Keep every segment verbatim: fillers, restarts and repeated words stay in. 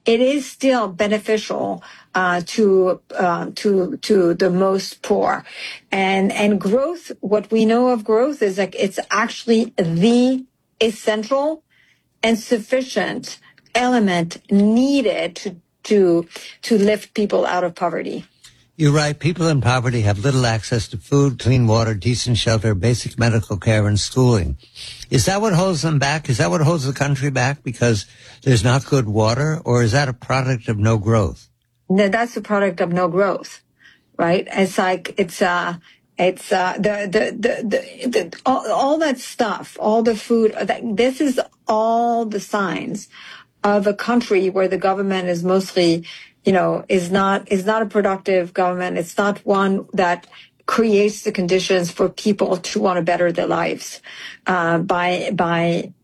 it is still beneficial uh, to uh, to to the most poor. And and growth, what we know of growth is like it's actually the essential and sufficient element needed to to to lift people out of poverty. You're right. People in poverty have little access to food, clean water, decent shelter, basic medical care, and schooling. Is that what holds them back? Is that what holds the country back because there's not good water? Or is that a product of no growth? No, that's a product of no growth, right? It's like, it's, uh, it's, uh, the, the, the, the, the all, all that stuff, all the food, that, this is all the signs of a country where the government is mostly, you know, is not, is not a productive government. It's not one that creates the conditions for people to want to better their lives, uh, by, by,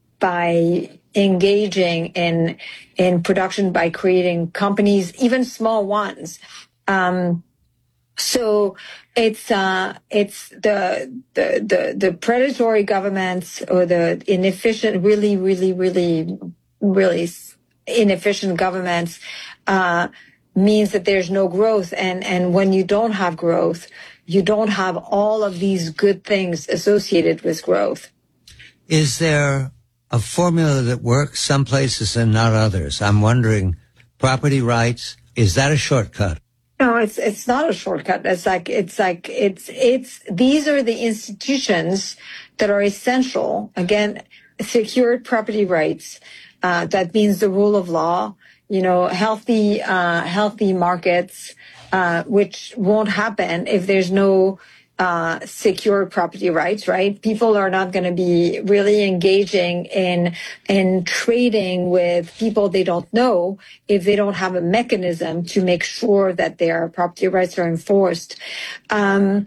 by engaging in, in production, by creating companies, even small ones. Um, so it's, uh, it's the, the, the, the predatory governments or the inefficient, really, really, really, really inefficient governments, uh, means that there's no growth. And, and when you don't have growth, you don't have all of these good things associated with growth. Is there a formula that works some places and not others? I'm wondering, property rights, is that a shortcut? No, it's, it's not a shortcut. It's like, it's like, it's, it's, these are the institutions that are essential. Again, secured property rights. Uh, that means the rule of law, you know, healthy, uh, healthy markets, uh, which won't happen if there's no, uh, secure property rights, right? People are not going to be really engaging in, in trading with people they don't know if they don't have a mechanism to make sure that their property rights are enforced. Um,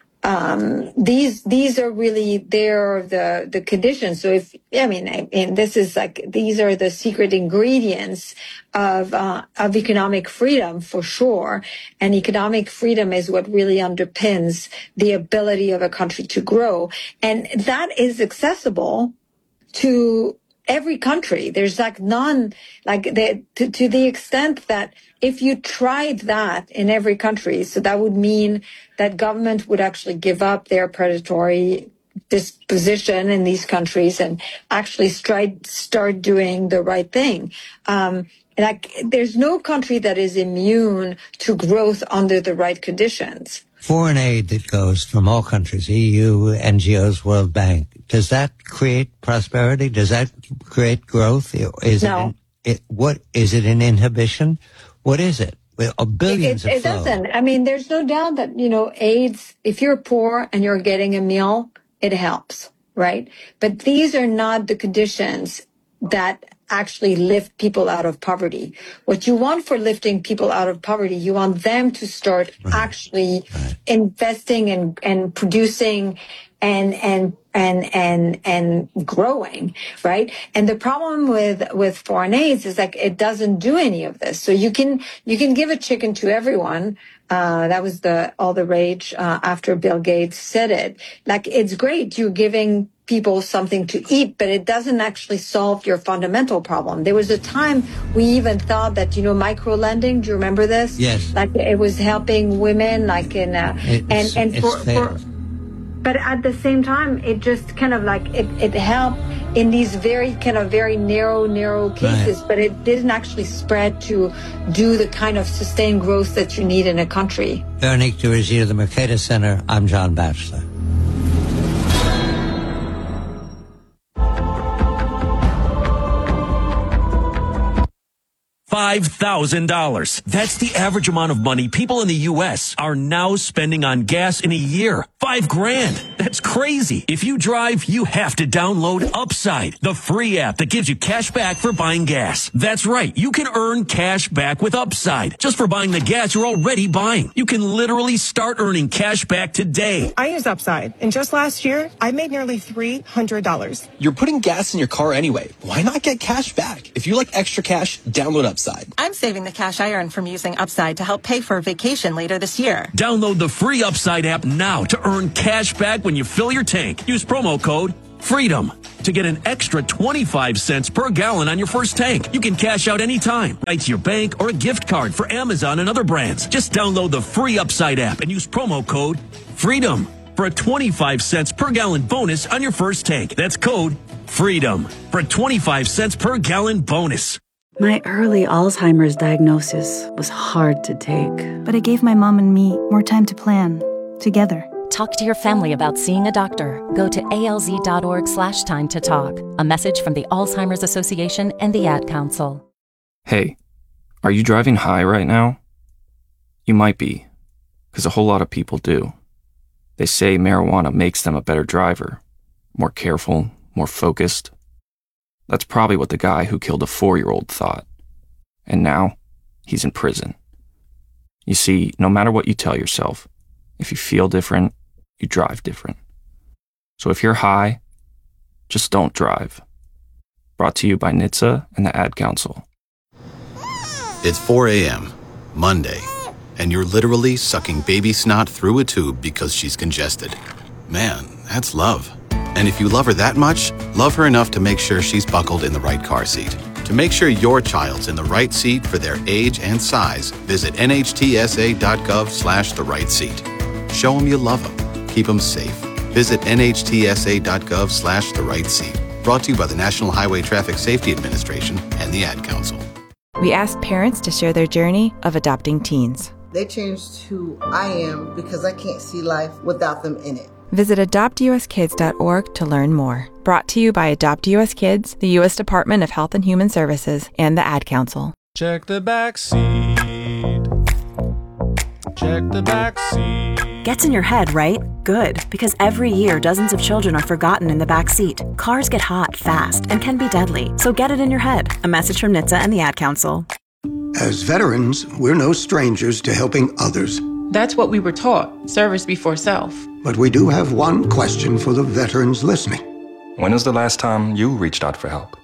Um, these, these are really, they're the, the conditions. So if, I mean, I mean, this is like, these are the secret ingredients of, uh, of economic freedom for sure. And economic freedom is what really underpins the ability of a country to grow. And that is accessible to every country. There's like none, like the, to, to the extent that if you tried that in every country, so that would mean that government would actually give up their predatory disposition in these countries and actually start, start doing the right thing. Um, like there's no country that is immune to growth under the right conditions. Foreign aid that goes from all countries, E U, N G Os, World Bank, does that create prosperity? Does that create growth? Is no. It, an, it what is it an inhibition? What is it? Well, billions it, it, of flow. It doesn't. I mean, there's no doubt that, you know, AIDS, if you're poor and you're getting a meal, it helps, right? But these are not the conditions that actually lift people out of poverty. What you want for lifting people out of poverty, you want them to start right. actually right. investing and, and producing and, and, and, and, and growing, right? And the problem with, with foreign aid is like, it doesn't do any of this. So you can, you can give a chicken to everyone. Uh, that was the, all the rage, uh, after Bill Gates said it. Like, it's great. You're giving people something to eat, but it doesn't actually solve your fundamental problem. There was a time we even thought that, you know, micro lending, do you remember this? Yes. Like it was helping women, like in, uh, it's, and, and for, for, but at the same time, it just kind of like, it, it helped in these very kind of very narrow, narrow cases, right. but it didn't actually spread to do the kind of sustained growth that you need in a country. Veronique Dirigier of the Mercator Center. I'm John Batchelor. five thousand dollars. That's the average amount of money people in the U S are now spending on gas in a year. Five grand. That's crazy. If you drive, you have to download Upside, the free app that gives you cash back for buying gas. That's right. You can earn cash back with Upside just for buying the gas you're already buying. You can literally start earning cash back today. I use Upside, and just last year, I made nearly three hundred dollars. You're putting gas in your car anyway. Why not get cash back? If you like extra cash, download Upside. I'm saving the cash I earn from using Upside to help pay for a vacation later this year. Download the free Upside app now to earn cash back when you fill your tank. Use promo code FREEDOM. to get an extra twenty-five cents per gallon on your first tank. You can cash out anytime, right to your bank or a gift card for Amazon and other brands. Just download the free Upside app and use promo code FREEDOM for a twenty-five cents per gallon bonus on your first tank. That's code FREEDOM for a twenty-five cents per gallon bonus. My early Alzheimer's diagnosis was hard to take. But it gave my mom and me more time to plan, together. Talk to your family about seeing a doctor. Go to alz.org slash time to talk. A message from the Alzheimer's Association and the Ad Council. Hey, are you driving high right now? You might be, because a whole lot of people do. They say marijuana makes them a better driver, more careful, more focused. That's probably what the guy who killed a four-year-old thought. And now, he's in prison. You see, no matter what you tell yourself, if you feel different, you drive different. So if you're high, just don't drive. Brought to you by N H T S A and the Ad Council. It's four a.m., Monday, and you're literally sucking baby snot through a tube because she's congested. Man, that's love. And if you love her that much, love her enough to make sure she's buckled in the right car seat. To make sure your child's in the right seat for their age and size, visit nhtsa.gov slash the right seat. Show them you love them. Keep them safe. Visit nhtsa.gov slash the right seat. Brought to you by the National Highway Traffic Safety Administration and the Ad Council. We asked parents to share their journey of adopting teens. They changed who I am because I can't see life without them in it. Visit adopt u s kids dot org to learn more. Brought to you by Adopt U S Kids, the U S Department of Health and Human Services, and the Ad Council. Check the back seat. Check the back seat. Gets in your head, right? Good, because every year dozens of children are forgotten in the back seat. Cars get hot fast and can be deadly, so get it in your head. A message from N H T S A and the Ad Council. As veterans, we're no strangers to helping others. That's what we were taught, service before self. But we do have one question for the veterans listening. When was the last time you reached out for help?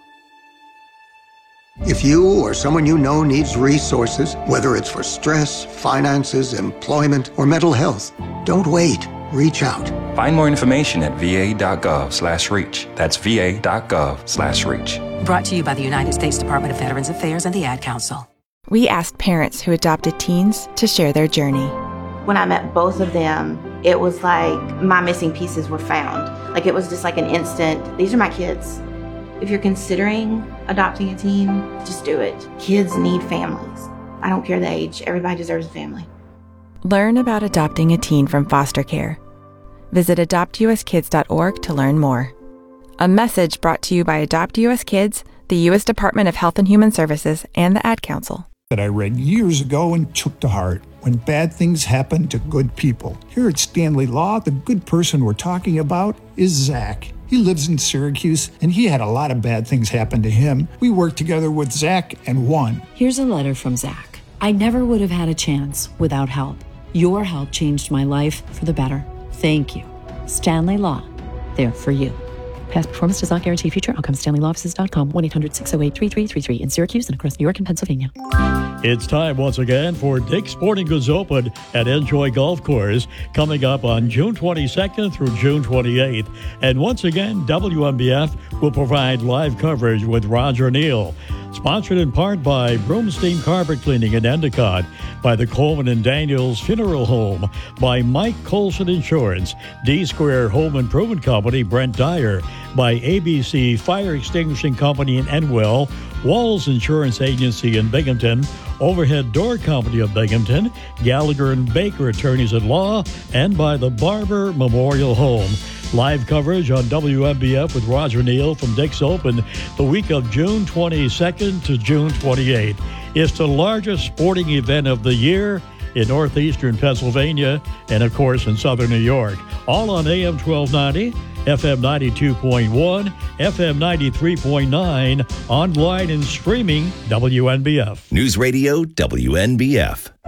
If you or someone you know needs resources, whether it's for stress, finances, employment, or mental health, don't wait. Reach out. Find more information at va.gov slash reach. That's va.gov slash reach. Brought to you by the United States Department of Veterans Affairs and the Ad Council. We asked parents who adopted teens to share their journey. When I met both of them, it was like my missing pieces were found. Like it was just like an instant, these are my kids. If you're considering adopting a teen, just do it. Kids need families. I don't care the age, everybody deserves a family. Learn about adopting a teen from foster care. Visit adopt u s kids dot org to learn more. A message brought to you by Adopt U S Kids, the U S Department of Health and Human Services, and the Ad Council. That I read years ago and took to heart. When bad things happen to good people. Here at Stanley Law, the good person we're talking about is Zach. He lives in Syracuse, and he had a lot of bad things happen to him. We worked together with Zach and won. Here's a letter from Zach. I never would have had a chance without help. Your help changed my life for the better. Thank you. Stanley Law, there for you. Past performance does not guarantee future outcomes. Stanley Law Offices dot com, one eight hundred six oh eight three three three three in Syracuse and across New York and Pennsylvania. It's time once again for Dick's Sporting Goods Open at Enjoy Golf Course, coming up on June twenty-second through June twenty-eighth. And once again, W M B F will provide live coverage with Roger Neal. Sponsored in part by Broomstein Carpet Cleaning in Endicott, by the Coleman and Daniels Funeral Home, by Mike Colson Insurance, D-Square Home Improvement Company, Brent Dyer, by A B C Fire Extinguishing Company in Enwell, Walls Insurance Agency in Binghamton, Overhead Door Company of Binghamton, Gallagher and Baker Attorneys at Law, and by the Barber Memorial Home. Live coverage on W M B F with Roger Neal from Dick's Open the week of June twenty-second to June twenty-eighth. It's the largest sporting event of the year in northeastern Pennsylvania and, of course, in southern New York. All on A M twelve ninety, F M ninety-two point one, F M ninety-three point nine, online and streaming W N B F. News Radio W N B F.